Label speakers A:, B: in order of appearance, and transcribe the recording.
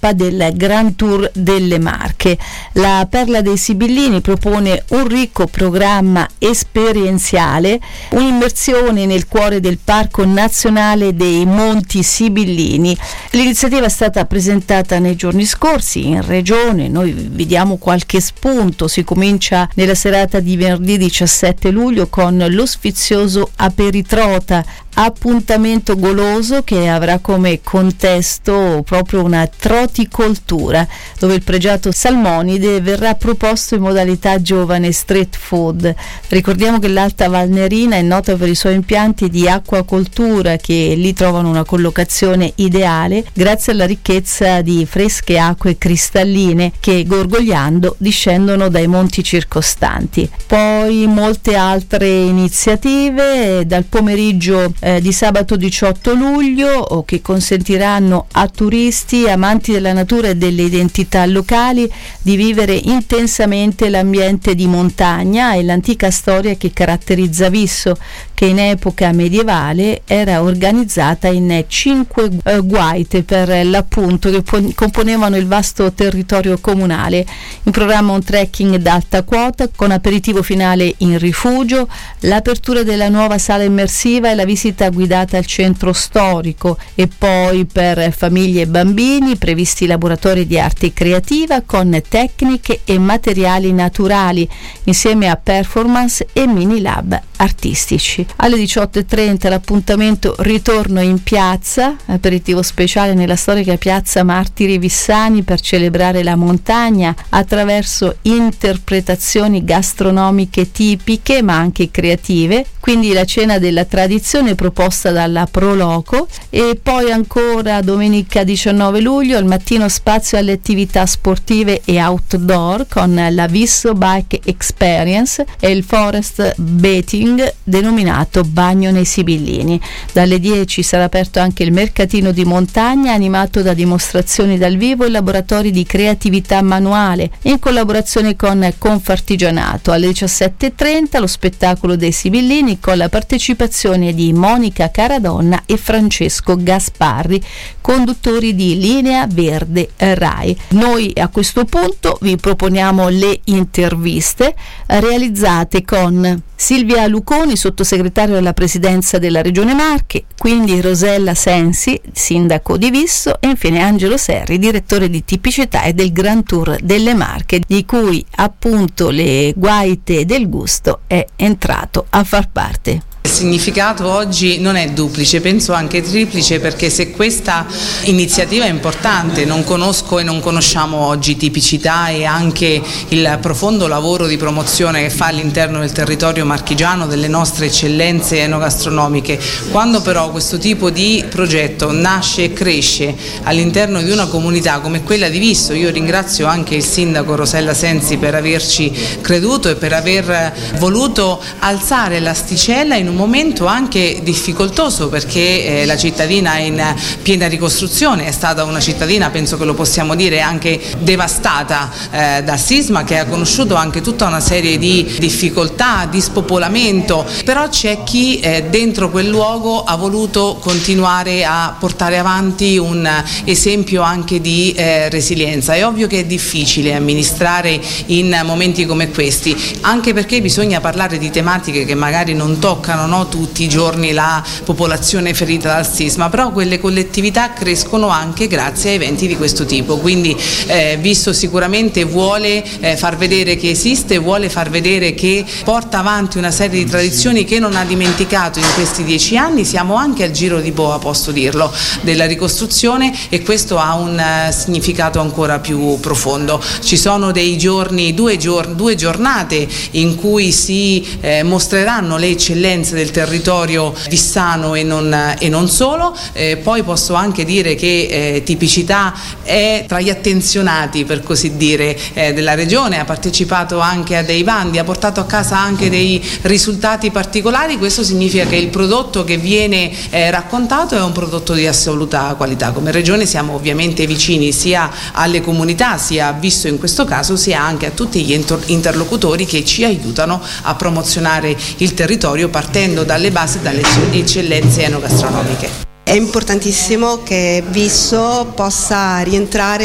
A: tappa del Grand Tour delle Marche. La Perla dei Sibillini propone un ricco programma esperienziale, un'immersione nel cuore del Parco Nazionale dei Monti Sibillini. L'iniziativa è stata presentata nei giorni scorsi in regione, noi vi diamo qualche spunto. Si comincia nella serata di venerdì 17 luglio con lo sfizioso Aperitrota, appuntamento goloso che avrà come contesto proprio una troticoltura, dove il pregiato salmonide verrà proposto in modalità giovane street food. Ricordiamo che l'Alta Valnerina è nota per i suoi impianti di acquacoltura, che lì trovano una collocazione ideale grazie alla ricchezza di fresche acque cristalline che, gorgogliando, discendono dai monti circostanti. Poi molte altre iniziative dal pomeriggio di sabato 18 luglio che consentiranno a turisti amanti della natura e delle identità locali di vivere intensamente l'ambiente di montagna e l'antica storia che caratterizza Visso, che in epoca medievale era organizzata in 5 guaite per l'appunto, che componevano il vasto territorio comunale. In programma un trekking d'alta quota con aperitivo finale in rifugio, l'apertura della nuova sala immersiva e la visita guidata al centro storico, e poi per famiglie e bambini previsti laboratori di arte creativa con tecniche e materiali naturali insieme a performance e mini lab artistici. Alle 18:30 l'appuntamento Ritorno in piazza, aperitivo speciale nella storica piazza Martiri Vissani per celebrare la montagna attraverso interpretazioni gastronomiche tipiche ma anche creative, quindi la cena della tradizione proposta dalla Proloco. E poi ancora domenica 19 luglio al mattino spazio alle attività sportive e outdoor con la Visso Bike Experience e il Forest Bathing denominato Bagno nei Sibillini. Dalle 10 sarà aperto anche il mercatino di montagna animato da dimostrazioni dal vivo e laboratori di creatività manuale in collaborazione con Confartigianato. Alle 17:30 lo spettacolo dei Sibillini con la partecipazione di Monica Caradonna e Francesco Gasparri, conduttori di Linea Verde Rai. Noi a questo punto vi proponiamo le interviste realizzate con Silvia Luconi, sottosegretario alla presidenza della Regione Marche, quindi Rosella Sensi, sindaco di Visso, e infine Angelo Serri, direttore di tipicità e del Grand Tour delle Marche, di cui appunto le Guaite del Gusto è entrato a far parte.
B: Il significato oggi non è duplice, penso anche triplice, perché se questa iniziativa è importante, non conosco e non conosciamo oggi tipicità e anche il profondo lavoro di promozione che fa all'interno del territorio marchigiano delle nostre eccellenze enogastronomiche. Quando però questo tipo di progetto nasce e cresce all'interno di una comunità come quella di Visso, io ringrazio anche il sindaco Rosella Sensi per averci creduto e per aver voluto alzare l'asticella in un momento anche difficoltoso, perché la cittadina è in piena ricostruzione, è stata una cittadina, penso che lo possiamo dire, anche devastata dal sisma, che ha conosciuto anche tutta una serie di difficoltà, di spopolamento, però c'è chi dentro quel luogo ha voluto continuare a portare avanti un esempio anche di resilienza. È ovvio che è difficile amministrare in momenti come questi, anche perché bisogna parlare di tematiche che magari non toccano tutti i giorni la popolazione ferita dal sisma, però quelle collettività crescono anche grazie a eventi di questo tipo, quindi Visso sicuramente vuole far vedere che esiste, vuole far vedere che porta avanti una serie di tradizioni che non ha dimenticato in questi 10 anni. Siamo anche al giro di boa, posso dirlo, della ricostruzione, e questo ha un significato ancora più profondo. Ci sono dei giorni, due giornate in cui si mostreranno le eccellenze del territorio vissano e non solo. Poi posso anche dire che tipicità è tra gli attenzionati, per così dire, della regione, ha partecipato anche a dei bandi, ha portato a casa anche dei risultati particolari. Questo significa che il prodotto che viene raccontato è un prodotto di assoluta qualità. Come regione siamo ovviamente vicini sia alle comunità, sia a Visso in questo caso, sia anche a tutti gli interlocutori che ci aiutano a promozionare il territorio partendo dalle basi, dalle eccellenze enogastronomiche.
C: È importantissimo che Visso possa rientrare